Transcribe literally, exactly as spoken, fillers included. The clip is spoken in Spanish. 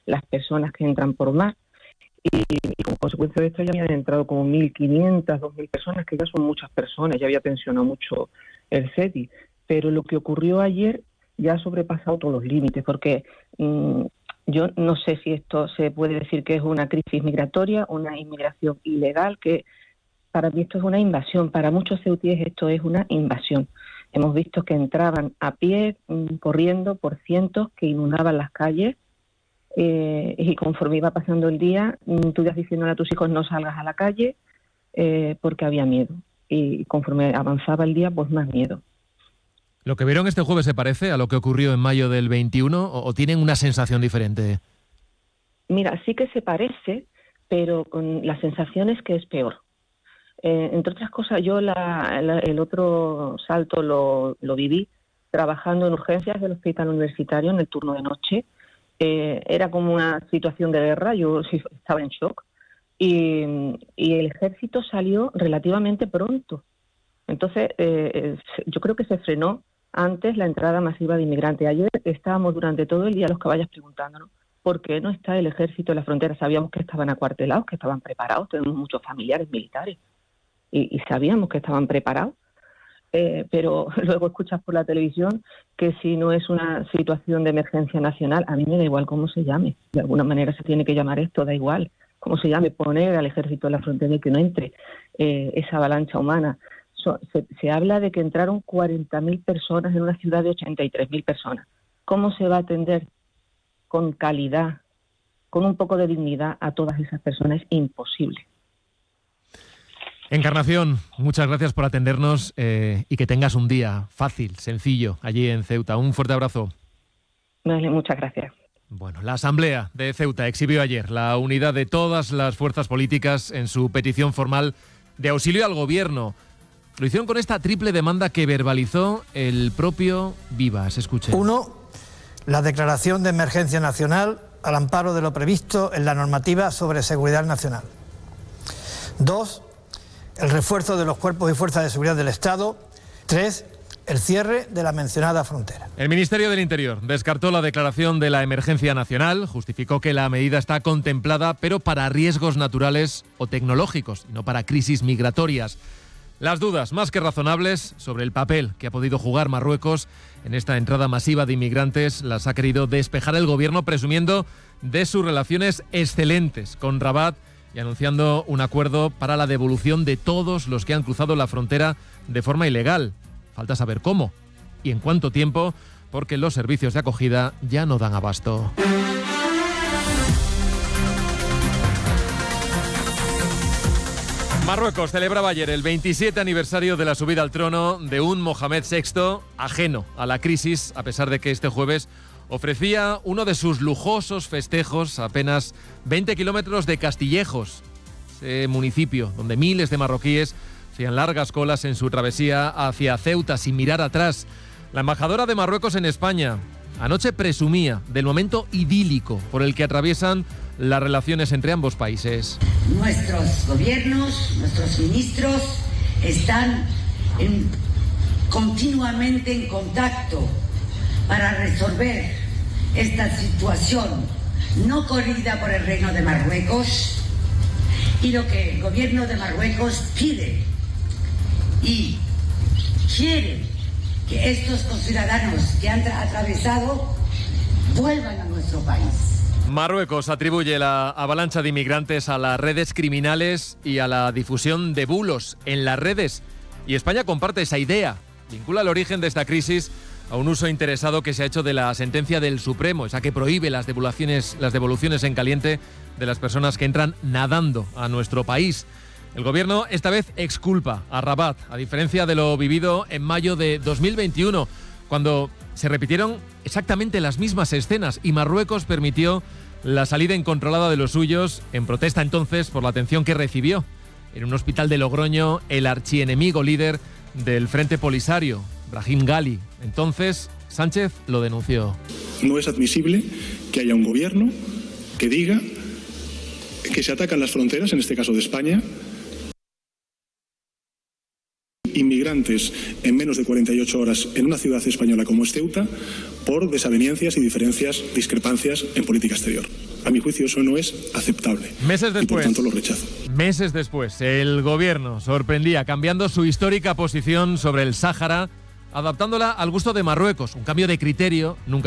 las personas que entran por mar. Y, y como consecuencia de esto ya habían entrado como mil quinientas, dos mil personas, que ya son muchas personas, ya había tensionado mucho el C E T I. Pero lo que ocurrió ayer ya ha sobrepasado todos los límites, porque mmm, yo no sé si esto se puede decir que es una crisis migratoria, una inmigración ilegal, que para mí esto es una invasión, para muchos ceutíes esto es una invasión. Hemos visto que entraban a pie, mmm, corriendo por cientos, que inundaban las calles, eh, y conforme iba pasando el día, mmm, tú ibas diciéndole a tus hijos no salgas a la calle, eh, porque había miedo. Y conforme avanzaba el día, pues más miedo. ¿Lo que vieron este jueves se parece a lo que ocurrió en mayo del veintiuno o, o tienen una sensación diferente? Mira, sí que se parece, pero con la sensación es que es peor. Eh, entre otras cosas, yo la, la, el otro salto lo, lo viví trabajando en urgencias del hospital universitario en el turno de noche. Eh, era como una situación de guerra, yo estaba en shock, y, y el ejército salió relativamente pronto. Entonces, eh, yo creo que se frenó antes la entrada masiva de inmigrantes. Ayer estábamos durante todo el día los caballos preguntándonos por qué no está el ejército en la frontera. Sabíamos que estaban acuartelados, que estaban preparados, tenemos muchos familiares militares y, y sabíamos que estaban preparados, eh, pero luego escuchas por la televisión que si no es una situación de emergencia nacional, a mí me da igual cómo se llame, de alguna manera se tiene que llamar esto, da igual cómo se llame, poner al ejército en la frontera y que no entre eh, esa avalancha humana. So, se, se habla de que entraron cuarenta mil personas en una ciudad de ochenta y tres mil personas. ¿Cómo se va a atender con calidad, con un poco de dignidad a todas esas personas? Es imposible. Encarnación, muchas gracias por atendernos eh, y que tengas un día fácil, sencillo, allí en Ceuta. Un fuerte abrazo. Vale, muchas gracias. Bueno, la Asamblea de Ceuta exhibió ayer la unidad de todas las fuerzas políticas en su petición formal de auxilio al Gobierno. Lo hicieron con esta triple demanda que verbalizó el propio Vivas. Escuchen. Uno, la declaración de emergencia nacional al amparo de lo previsto en la normativa sobre seguridad nacional. Dos, el refuerzo de los cuerpos y fuerzas de seguridad del Estado. Tres, el cierre de la mencionada frontera. El Ministerio del Interior descartó la declaración de la emergencia nacional, justificó que la medida está contemplada, pero para riesgos naturales o tecnológicos, y no para crisis migratorias. Las dudas más que razonables sobre el papel que ha podido jugar Marruecos en esta entrada masiva de inmigrantes las ha querido despejar el Gobierno, presumiendo de sus relaciones excelentes con Rabat y anunciando un acuerdo para la devolución de todos los que han cruzado la frontera de forma ilegal. Falta saber cómo y en cuánto tiempo, porque los servicios de acogida ya no dan abasto. Marruecos celebraba ayer el veintisiete aniversario de la subida al trono de un Mohamed sexto ajeno a la crisis, a pesar de que este jueves ofrecía uno de sus lujosos festejos a apenas veinte kilómetros de Castillejos, ese municipio donde miles de marroquíes hacían largas colas en su travesía hacia Ceuta sin mirar atrás. La embajadora de Marruecos en España anoche presumía del momento idílico por el que atraviesan las relaciones entre ambos países. Nuestros gobiernos, nuestros ministros están en, continuamente en contacto para resolver esta situación no corrida por el Reino de Marruecos, y lo que el gobierno de Marruecos pide y quiere que estos conciudadanos que han atravesado vuelvan a nuestro país. Marruecos atribuye la avalancha de inmigrantes a las redes criminales y a la difusión de bulos en las redes. Y España comparte esa idea. Vincula el origen de esta crisis a un uso interesado que se ha hecho de la sentencia del Supremo, esa que prohíbe las devoluciones, las devoluciones en caliente de las personas que entran nadando a nuestro país. El Gobierno esta vez exculpa a Rabat, a diferencia de lo vivido en mayo de dos mil veintiuno, cuando se repitieron exactamente las mismas escenas y Marruecos permitió la salida incontrolada de los suyos, en protesta entonces por la atención que recibió en un hospital de Logroño el archienemigo líder del Frente Polisario, Brahim Ghali. Entonces, Sánchez lo denunció. No es admisible que haya un gobierno que diga que se atacan las fronteras, en este caso de España, inmigrantes en menos de cuarenta y ocho horas en una ciudad española como es Ceuta por desavenencias y diferencias, discrepancias en política exterior. A mi juicio eso no es aceptable. Meses después, y por tanto lo rechazo. Meses después, el gobierno sorprendía cambiando su histórica posición sobre el Sáhara, adaptándola al gusto de Marruecos, un cambio de criterio nunca